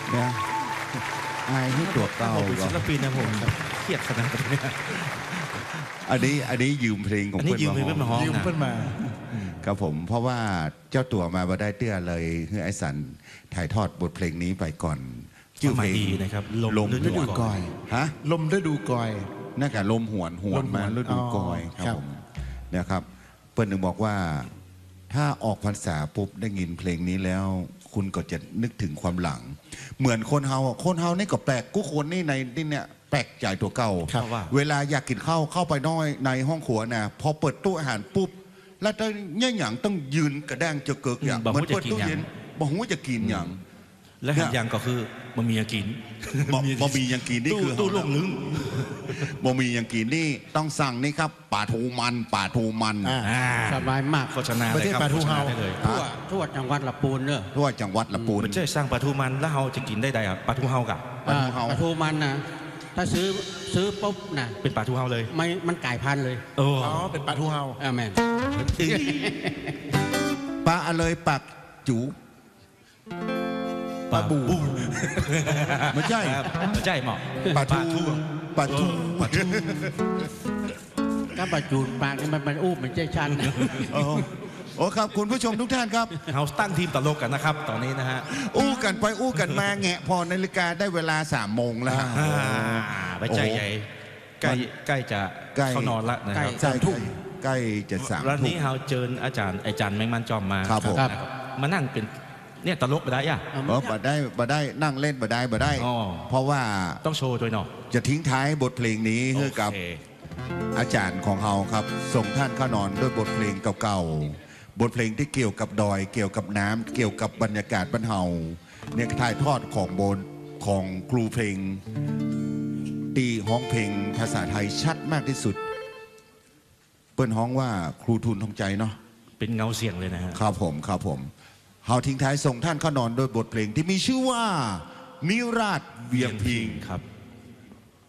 นะอายให้ตัวเก่าผมเป็นศิลปินนะผมเครียดขนาดนี้อันนี้ยืมเพลงของอันนี้เพื่อนยืมเพลงเพื่อนมาฮ้องยืมนะเพิ่นมาครับผมเพราะว่าเจ้าตัวมาบ่ได้เตื้อเลยคือไอ้สันถ่ายทอดบทเพลงนี้ไปก่อนชื่อเพลงดีนะครับลมฤฤดูดูกกออย ยฮะลมฤดูกอยน่าจะลมหวนมาฤดูกอยอ๋อครับครับผมนะครับเปิ้ลหนึ่งบอกว่าถ้าออกพรรษาปุ๊บได้ยินเพลงนี้แล้ว คุณก็จะนึกถึงความหลัง เหมือนคนเฮานี่ก็แปลกกูคนนี่ในนี่เนี่ยแปลกใจตัวเก่าครับว่าเวลาอยากกินข้าวเข้าไปน้อยในห้องครัวนะพอเปิดตู้อาหารปุ๊บแล้วต้องเนี่ยอย่างต้องยืนกระแดงจะเกิกอย่างบ่เหมืฮู้อนเปิดตู้จะกินหยังเย็นบ่ฮู้จะกินอย่างและหันยังก็คือบ่มีกินบ่มีอย่างกินนี่คือตู้ลงลึงบ่มีอย่างกินนี่ต้องสั่งนี่ครับป่าทูมันอ่าสบายมากโฆษณาประเลยเทศครับปลาทูเฮาโฆษณได้เลยทั่วจังหวัดละปูนเนอะทั่วจังหวัดละปูนมันจะสร้างปลาทูมันแล้วเราจะกินได้อ่ะปลาทูเฮากับปลาทูเฮาปลาทูมันนะถ้าซื้อปุ๊บนะเป็นปลาทูเฮาเลยมันกลายพันธุ์เลยโอ้อ๋อเป็นปลาทูเฮาแม่นปลาอะไรปักจูปลาบูไม่ใช่ไม่ใช่หมอปลาทูปลาทูก็ปลาจูนปลานี่มันอู้มันใจชันนะโอ้ครับคุณผู้ชมทุกท่านครับเฮาตั้งทีมตลกกันนะครับ ตอนนี้นะฮะอู้กันไปอู้กันมาแงะพอนาฬิกาได้เวลา3 โมงแล้วไปใจใหญ่ใกล้จะใกล้เข้านอนละนะครับใช่ใกล้จะ3 วันทุ่นี้มเฮาเจิญอาจารย์แมงมันจอมมาครับผมนะครับมานั่งเป็นเนี่ยตลกไปได้อะบ่ได้นั่งเล่นบ่ได้อ๋อเพราะว่าต้องโชว์ตัวหน่อยจะทิ้งท้ายบทเพลงนี้คือกับโอเคอาจารย์ของเราครับ ส่งท่านเข้านอนด้วยบทเพลงเก่าๆบทเพลงที่เกี่ยวกับดอย เกี่ยวกับน้ำเกี่ยวกับบรรยากาศบ้านเฮาเนี่ยถ่ายทอดของโบนของครูเพลงตีฮ้องเพลงภาษาไทยชัดมากที่สุด เปิ้นฮ้องว่าครูทุนทองใจเนาะเป็นเงาเสียงเลยนะฮะครับผมเฮาทิ้งท้ายส่งท่านเข้านอนด้วยบทเพลงที่มีชื่อว่านิราศเวียงพิงครับ